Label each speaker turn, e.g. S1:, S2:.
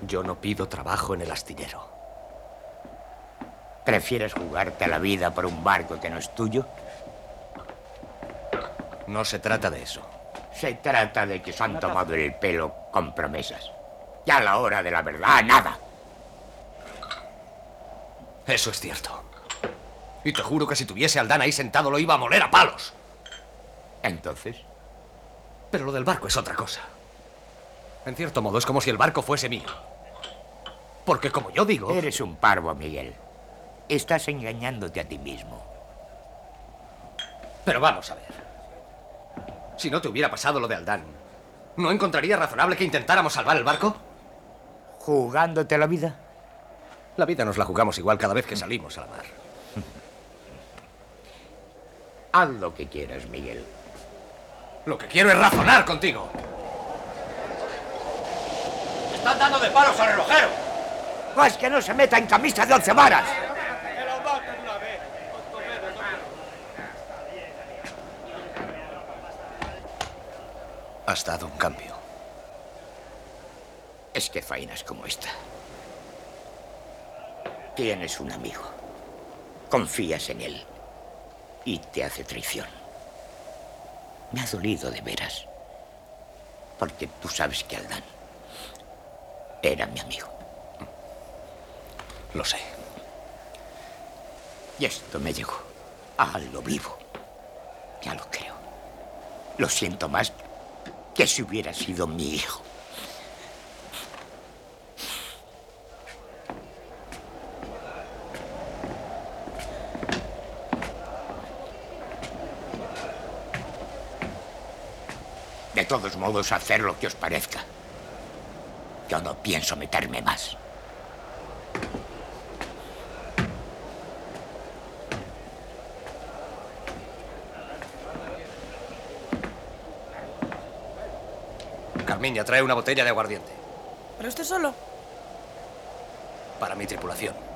S1: Yo no pido trabajo en el astillero.
S2: ¿Prefieres jugarte la vida por un barco que no es tuyo?
S1: No se trata de eso.
S2: Se trata de que se han tomado el pelo con promesas. Y a la hora de la verdad, nada.
S1: Eso es cierto. Y te juro que si tuviese a Aldán ahí sentado lo iba a moler a palos.
S2: Entonces,
S1: Pero lo del barco es otra cosa. En cierto modo, es como si el barco fuese mío. Porque como yo digo...
S2: eres un parvo, Miguel. Estás engañándote a ti mismo.
S1: Pero vamos a ver. Si no te hubiera pasado lo de Aldán, ¿no encontraría razonable que intentáramos salvar el barco?
S2: ¿Jugándote la vida?
S1: La vida nos la jugamos igual cada vez que salimos a la mar.
S2: Haz lo que quieras, Miguel.
S1: Lo que quiero es razonar contigo.
S3: ¡Están dando de palos al relojero!
S2: Pues que no se meta en camisa de 11 varas.
S1: Has dado un cambio.
S2: Es que faenas como esta. Tienes un amigo. Confías en él. Y te hace traición. Me ha dolido de veras. Porque tú sabes que Aldán era mi amigo.
S1: Lo sé.
S2: Y esto me llegó a lo vivo. Ya lo creo. Lo siento más que si hubiera sido mi hijo. De todos modos, hacer lo que os parezca. Yo no pienso meterme más.
S1: Carmiña, trae una botella de aguardiente.
S4: ¿Pero usted solo?
S1: Para mi tripulación.